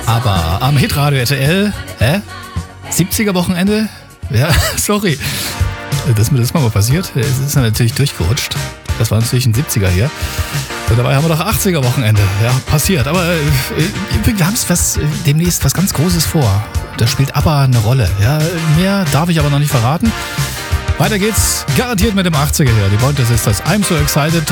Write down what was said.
Aber am Hitradio RTL, 70er Wochenende? Ja, sorry. Dass mir das mal passiert. Es ist natürlich durchgerutscht. Das war natürlich ein 70er hier. Und dabei haben wir doch 80er Wochenende. Ja, passiert. Aber wir haben demnächst was ganz Großes vor. Da spielt ABBA eine Rolle. Ja, mehr darf ich aber noch nicht verraten. Weiter geht's garantiert mit dem 80er hier. Die Pointer Sisters. I'm so excited.